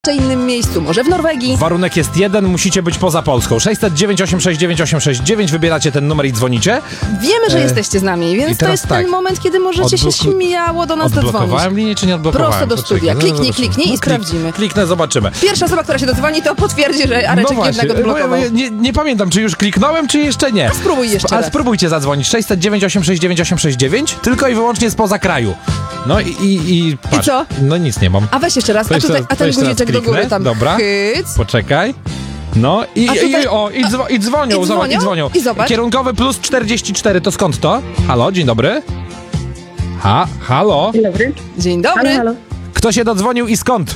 innym miejscu, może w Norwegii. Warunek jest jeden, musicie być poza Polską. 609 869 869, wybieracie ten numer i dzwonicie. Wiemy, że jesteście z nami, więc to jest ten moment, kiedy możecie się śmiało do nas dodzwonić. Odblokowałem linię, czy nie odblokowałem? Prosto do studia. Kliknij i sprawdzimy. Kliknę, zobaczymy. Pierwsza osoba, która się dodzwoni, to potwierdzi, że Areczek jednak odblokował. Nie pamiętam, czy już kliknąłem, czy jeszcze nie. A spróbuj jeszcze raz. Spróbujcie zadzwonić. 609 869 869, tylko i wyłącznie spoza kraju. No i patrz. I co? No nic nie mam. A weź jeszcze raz, a ten guziczek do góry tam. Dobra. Hyc. Poczekaj. No i dzwonią, I dzwonią. I zobacz. Kierunkowy plus 44, to skąd to? Halo, dzień dobry. Halo. Dzień dobry. Dzień dobry. Halo, halo. Kto się dodzwonił i skąd?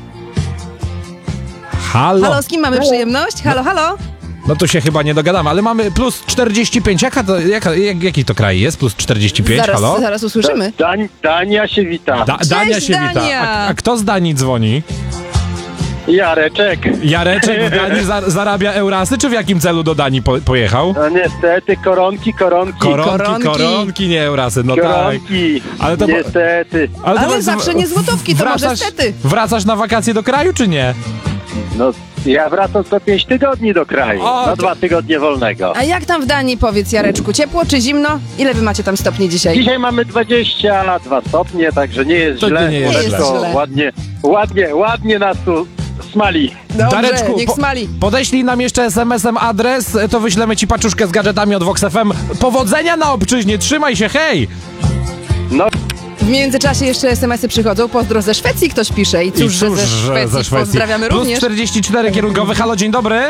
Halo. Z kim mamy przyjemność? Halo. No tu się chyba nie dogadamy, ale mamy plus 45. Jaki to kraj jest? Plus 45, halo? Zaraz usłyszymy. Dania się wita. Dania się Dania. wita. A kto z Danii dzwoni? Jareczek. Jareczek w Danii zarabia Eurasy, czy w jakim celu do Danii pojechał? No niestety, koronki. Koronki, nie Eurasy, no Koronki. tak. Ale to niestety. Ale zawsze nie złotówki, to może stety. Wracasz na wakacje do kraju, czy nie? No, ja wracam co 5 tygodni do kraju. Na 2 tygodnie wolnego. A jak tam w Danii, powiedz Jareczku? Ciepło czy zimno? Ile wy macie tam stopni dzisiaj? Dzisiaj mamy 22 stopnie, także nie jest To źle. nie jest źle. Ładnie nas tu smali. Dobrze, Dareczku, niech smali. podeślij nam jeszcze SMS-em adres, to wyślemy ci paczuszkę z gadżetami od Vox FM. Powodzenia na obczyźnie, trzymaj się, hej! No, W międzyczasie jeszcze SMS-y przychodzą. Pozdro ze Szwecji ktoś pisze. I cóż, że ze Szwecji. Pozdrawiamy Plus również. 44 kierunkowy. Halo, dzień dobry.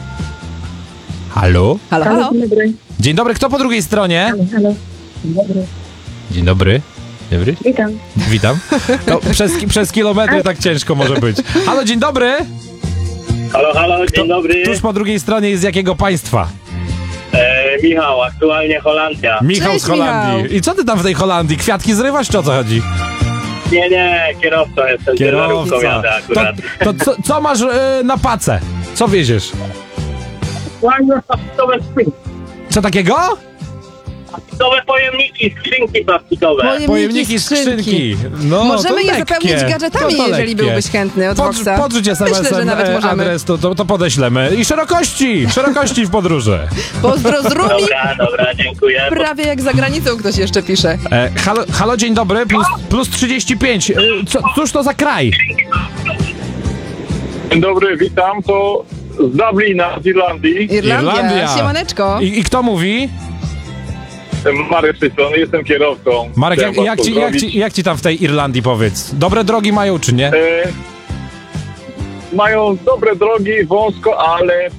Halo? Halo. Dzień dobry. Dzień dobry, kto po drugiej stronie? Halo. Dzień dobry. Dzień dobry. Dobry? Witam. To przez kilometry tak ciężko może być. Halo, dzień dobry. Halo, dzień dobry. Tuż po drugiej stronie jest z jakiego państwa? Michał, aktualnie Holandia. Michał Cześć, z Holandii. Michał. I co ty tam w tej Holandii? Kwiatki zrywasz, czy o co chodzi? Nie, kierowcą jestem, ciężarówką jadę akurat. To co masz na pace? Co wieziesz? Plastikowe skrzynki. Co takiego? Plastikowe pojemniki, skrzynki plastikowe. Pojemniki, skrzynki. No, Możemy to je lekkie. zapełnić gadżetami, To jeżeli lekkie. byłbyś chętny od Voxa. Podrzuć Myślę, że SMS-em nawet możemy. adres, to podeślemy. I szerokości w podróży. Pozdro z Rumi. Dobra, dziękuję. Prawie jak za granicą ktoś jeszcze pisze. Halo, dzień dobry, plus 35. Cóż to za kraj? Dzień dobry, witam. To z Dublina, z Irlandii. Irlandia. Siemaneczko. I kto mówi? Marek z tej strony, jestem kierowcą. Marek, Chciałem was pozdrowić. jak ci tam w tej Irlandii, powiedz? Dobre drogi mają, czy nie? Mają dobre drogi, wąsko, ale